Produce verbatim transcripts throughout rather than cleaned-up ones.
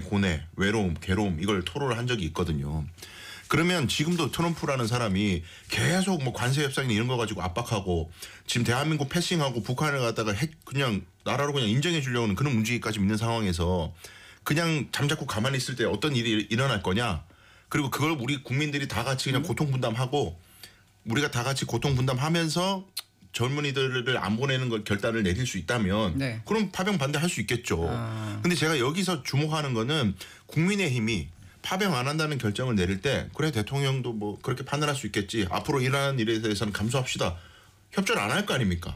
고뇌, 외로움, 괴로움 이걸 토로를 한 적이 있거든요. 그러면 지금도 트럼프라는 사람이 계속 뭐 관세 협상이나 이런 거 가지고 압박하고 지금 대한민국 패싱하고 북한을 갖다가 핵 그냥 나라로 그냥 인정해 주려고 하는 그런 문제까지 있는 상황에서 그냥 잠자코 가만히 있을 때 어떤 일이 일어날 거냐. 그리고 그걸 우리 국민들이 다 같이 그냥 고통 분담하고 우리가 다 같이 고통 분담하면서 젊은이들을 안 보내는 걸 결단을 내릴 수 있다면 네. 그럼 파병 반대할 수 있겠죠. 아. 근데 제가 여기서 주목하는 거는 국민의힘이 파병 안 한다는 결정을 내릴 때 그래 대통령도 뭐 그렇게 판단할 수 있겠지. 앞으로 일하는 일에 대해서는 감수합시다. 협조를 안 할 거 아닙니까?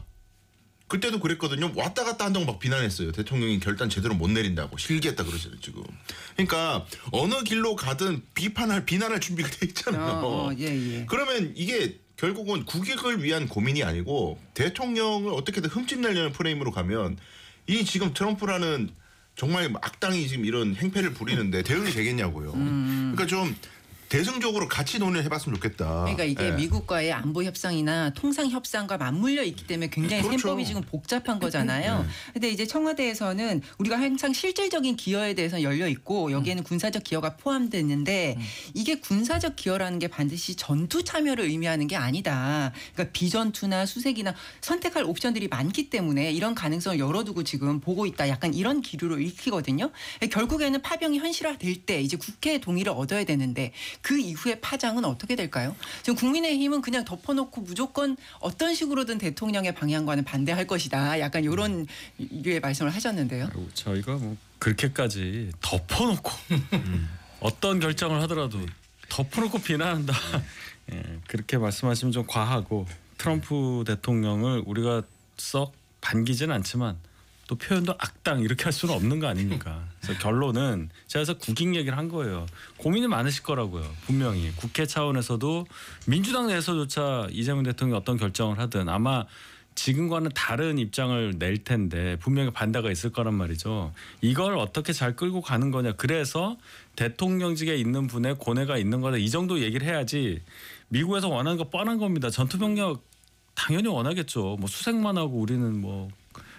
그때도 그랬거든요. 왔다 갔다 한다고 막 비난했어요. 대통령이 결단 제대로 못 내린다고. 실기했다 그러잖아요 지금. 그러니까 어느 길로 가든 비판할 비난할 준비가 돼 있잖아요. 어, 어, 예, 예. 그러면 이게 결국은 국익을 위한 고민이 아니고 대통령을 어떻게든 흠집내려는 프레임으로 가면 이 지금 트럼프라는 정말 악당이 지금 이런 행패를 부리는데 대응이 되겠냐고요. 음. 그러니까 좀 대승적으로 같이 논의를 해봤으면 좋겠다. 그러니까 이게 예. 미국과의 안보 협상이나 통상 협상과 맞물려 있기 때문에 굉장히 그렇죠. 셈법이 지금 복잡한 거잖아요. 그런데 네. 이제 청와대에서는 우리가 항상 실질적인 기여에 대해서 열려 있고 여기에는 음. 군사적 기여가 포함됐는데 음. 이게 군사적 기여라는 게 반드시 전투 참여를 의미하는 게 아니다. 그러니까 비전투나 수색이나 선택할 옵션들이 많기 때문에 이런 가능성을 열어두고 지금 보고 있다. 약간 이런 기류로 읽히거든요. 결국에는 파병이 현실화될 때 이제 국회의 동의를 얻어야 되는데 그 이후에 파장은 어떻게 될까요? 지금 국민의힘은 그냥 덮어놓고 무조건 어떤 식으로든 대통령의 방향과는 반대할 것이다. 약간 이런 류의 말씀을 하셨는데요. 아이고, 저희가 뭐 그렇게까지 덮어놓고 음. 어떤 결정을 하더라도 덮어놓고 비난한다. 예, 그렇게 말씀하시면 좀 과하고 트럼프 대통령을 우리가 썩 반기지는 않지만 또 표현도 악당 이렇게 할 수는 없는 거 아닙니까? 그래서 결론은 제가 그래서 국익 얘기를 한 거예요. 고민이 많으실 거라고요. 분명히 국회 차원에서도 민주당 내에서조차 이재명 대통령이 어떤 결정을 하든 아마 지금과는 다른 입장을 낼 텐데 분명히 반대가 있을 거란 말이죠. 이걸 어떻게 잘 끌고 가는 거냐. 그래서 대통령직에 있는 분의 고뇌가 있는 거다. 이 정도 얘기를 해야지 미국에서 원하는 거 뻔한 겁니다. 전투병력 당연히 원하겠죠. 뭐 수색만 하고 우리는 뭐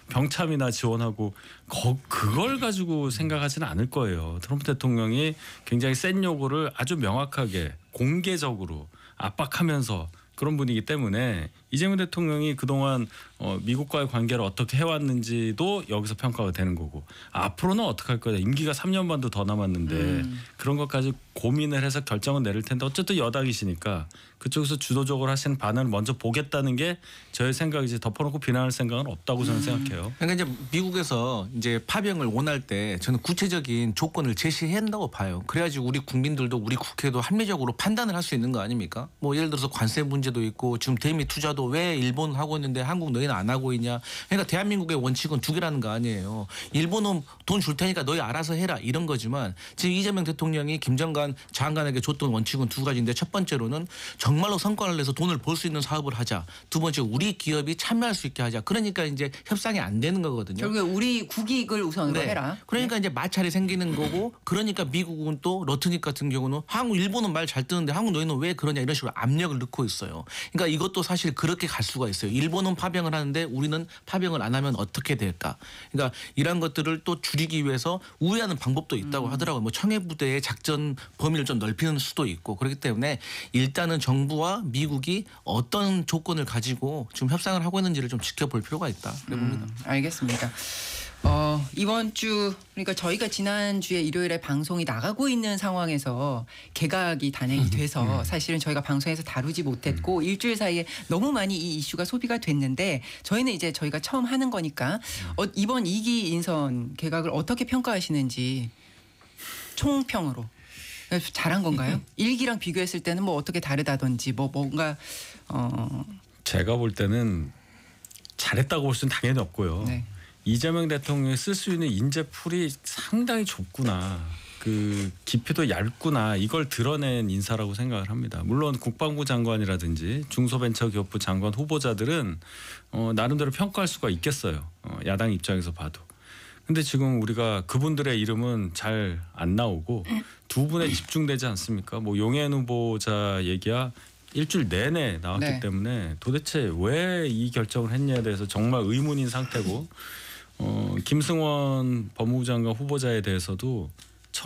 병참이나 지원하고 거, 그걸 가지고 생각하지는 않을 거예요. 트럼프 대통령이 굉장히 센 요구를 아주 명확하게 공개적으로 압박하면서 그런 분이기 때문에 이재명 대통령이 그동안 어, 미국과의 관계를 어떻게 해왔는지도 여기서 평가가 되는 거고 앞으로는 어떻게 할 거냐. 임기가 삼 년 반도 더 남았는데 음. 그런 것까지 고민을 해서 결정을 내릴 텐데 어쨌든 여당이시니까 그쪽에서 주도적으로 하시는 반응을 먼저 보겠다는 게 저의 생각이지 덮어놓고 비난할 생각은 없다고 저는 음. 생각해요. 그러니까 이제 미국에서 이제 파병을 원할 때 저는 구체적인 조건을 제시해야 한다고 봐요. 그래야지 우리 국민들도 우리 국회도 합리적으로 판단을 할 수 있는 거 아닙니까? 뭐 예를 들어서 관세 문제도 있고 지금 대미 투자도 왜 일본 하고 있는데 한국 너희는 안 하고 있냐. 그러니까 대한민국의 원칙은 두 개라는 거 아니에요. 일본은 돈 줄 테니까 너희 알아서 해라 이런 거지만 지금 이재명 대통령이 김정관 장관에게 줬던 원칙은 두 가지인데 첫 번째로는 정말로 성과를 내서 돈을 벌 수 있는 사업을 하자. 두 번째 우리 기업이 참여할 수 있게 하자. 그러니까 이제 협상이 안 되는 거거든요. 결국에 우리 국익을 우선으로 네. 해라. 그러니까 네. 이제 마찰이 생기는 거고 그러니까 미국은 또 러트닉 같은 경우는 한국 일본은 말 잘 뜨는데 한국 너희는 왜 그러냐 이런 식으로 압력을 넣고 있어요. 그러니까 이것도 사실 그렇게 갈 수가 있어요. 일본은 파병을 하는데 우리는 파병을 안 하면 어떻게 될까? 그러니까 이런 것들을 또 줄이기 위해서 우회하는 방법도 있다고 음. 하더라고요. 뭐 청해부대의 작전 범위를 좀 넓히는 수도 있고 그렇기 때문에 일단은 정부와 미국이 어떤 조건을 가지고 지금 협상을 하고 있는지를 좀 지켜볼 필요가 있다. 그래 봅니다. 음, 알겠습니다. 어, 이번 주 그러니까 저희가 지난주에 일요일에 방송이 나가고 있는 상황에서 개각이 단행이 돼서 사실은 저희가 방송에서 다루지 못했고 일주일 사이에 너무 많이 이 이슈가 소비가 됐는데 저희는 이제 저희가 처음 하는 거니까 어, 이번 이 기 인선 개각을 어떻게 평가하시는지 총평으로 잘한 건가요? 일 기랑 비교했을 때는 뭐 어떻게 다르다든지 뭐 뭔가 어 제가 볼 때는 잘했다고 볼 수는 당연히 없고요. 네. 이재명 대통령이 쓸 수 있는 인재풀이 상당히 좁구나. 그 깊이도 얇구나. 이걸 드러낸 인사라고 생각을 합니다. 물론 국방부 장관이라든지 중소벤처기업부 장관 후보자들은 어, 나름대로 평가할 수가 있겠어요. 어, 야당 입장에서 봐도. 근데 지금 우리가 그분들의 이름은 잘 안 나오고 두 분에 집중되지 않습니까? 뭐 용해인 후보자 얘기야 일주일 내내 나왔기 네. 때문에 도대체 왜 이 결정을 했냐에 대해서 정말 의문인 상태고 어, 김승원 법무부 장관 후보자에 대해서도